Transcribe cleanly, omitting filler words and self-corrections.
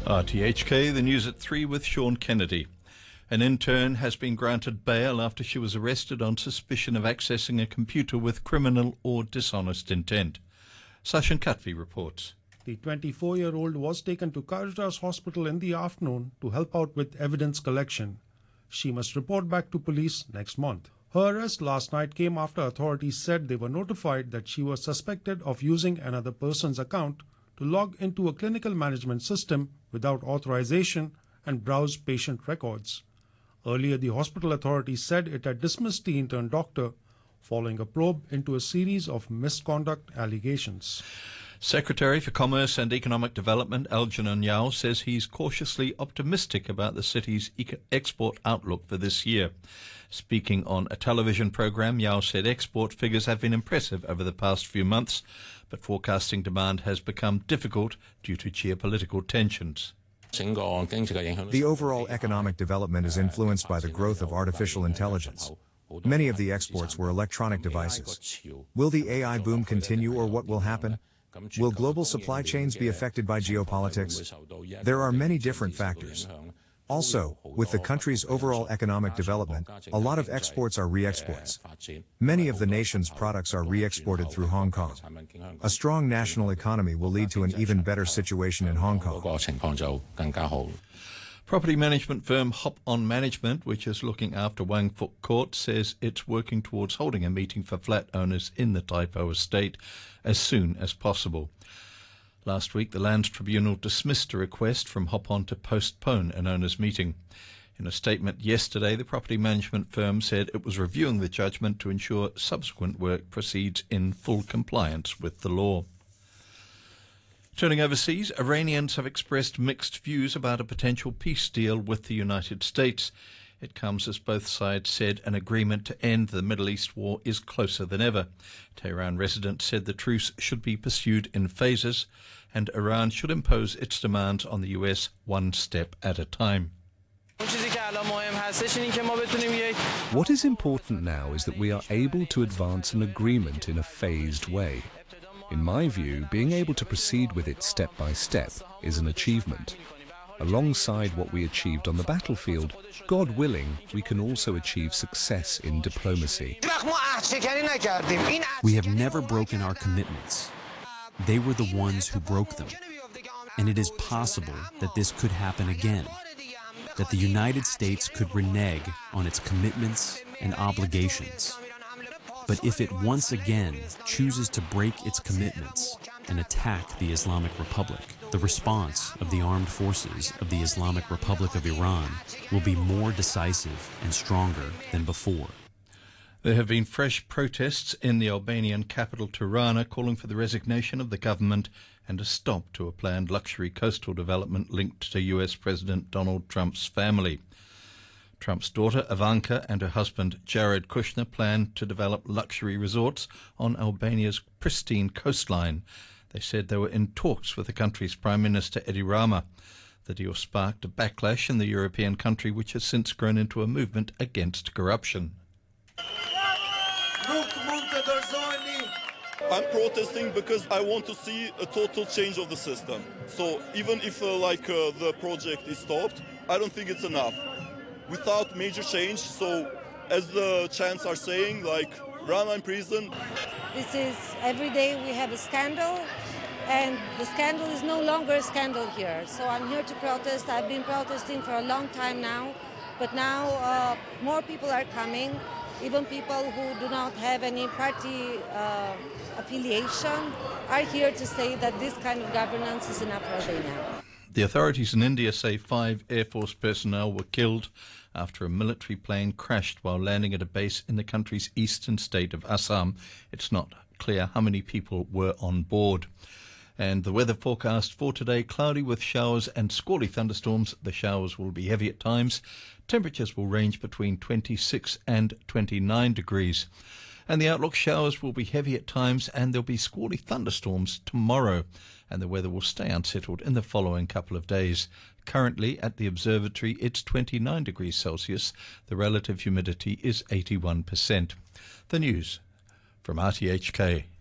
RTHK, the news at 3 with Sean Kennedy. An intern has been granted bail after she was arrested on suspicion of accessing a computer with criminal or dishonest intent. Sachin Katvi reports. The 24-year-old was taken to Kajdas Hospital in the afternoon to help out with evidence collection. She must report back to police next month. Her arrest last night came after authorities said they were notified that she was suspected of using another person's account to log into a clinical management system without authorization and browse patient records. Earlier, the hospital authorities said it had dismissed the intern doctor following a probe into a series of misconduct allegations. Secretary for Commerce and Economic Development Algernon Yao says he's cautiously optimistic about the city's export outlook for this year. Speaking on a television program, Yao said export figures have been impressive over the past few months, but forecasting demand has become difficult due to geopolitical tensions. The overall economic development is influenced by the growth of artificial intelligence. Many of the exports were electronic devices. Will the AI boom continue, or what will happen? Will global supply chains be affected by geopolitics? There are many different factors. Also, with the country's overall economic development, a lot of exports are re-exports. Many of the nation's products are re-exported through Hong Kong. A strong national economy will lead to an even better situation in Hong Kong. Property management firm Hop On Management, which is looking after Wang Fuk Court, says it's working towards holding a meeting for flat owners in the Tai Po estate as soon as possible. Last week, the Lands Tribunal dismissed a request from Hop On to postpone an owners' meeting. In a statement yesterday, the property management firm said it was reviewing the judgment to ensure subsequent work proceeds in full compliance with the law. Turning overseas, Iranians have expressed mixed views about a potential peace deal with the United States. It comes as both sides said an agreement to end the Middle East war is closer than ever. Tehran residents said the truce should be pursued in phases, and Iran should impose its demands on the US one step at a time. What is important now is that we are able to advance an agreement in a phased way. In my view, being able to proceed with it step by step is an achievement. Alongside what we achieved on the battlefield, God willing, we can also achieve success in diplomacy. We have never broken our commitments. They were the ones who broke them. And it is possible that this could happen again, that the United States could renege on its commitments and obligations. But if it once again chooses to break its commitments and attack the Islamic Republic, the response of the armed forces of the Islamic Republic of Iran will be more decisive and stronger than before. There have been fresh protests in the Albanian capital Tirana calling for the resignation of the government and a stop to a planned luxury coastal development linked to US President Donald Trump's family. Trump's daughter Ivanka and her husband Jared Kushner plan to develop luxury resorts on Albania's pristine coastline. They said they were in talks with the country's Prime Minister Edi Rama. The deal sparked a backlash in the European country, which has since grown into a movement against corruption. I'm protesting because I want to see a total change of the system. So even if the project is stopped, I don't think it's enough. Without major change, so as the chants are saying, Rana in prison. This is every day we have a scandal, and the scandal is no longer a scandal here. So I'm here to protest. I've been protesting for a long time now, but now more people are coming, even people who do not have any party affiliation are here to say that this kind of governance is enough for Albania. The authorities in India say 5 Air Force personnel were killed after a military plane crashed while landing at a base in the country's eastern state of Assam. It's not clear how many people were on board. And the weather forecast for today, cloudy with showers and squally thunderstorms. The showers will be heavy at times. Temperatures will range between 26 and 29 degrees. And the outlook, showers will be heavy at times and there'll be squally thunderstorms tomorrow. And the weather will stay unsettled in the following couple of days. Currently at the observatory, it's 29 degrees Celsius. The relative humidity is 81%. The news from RTHK.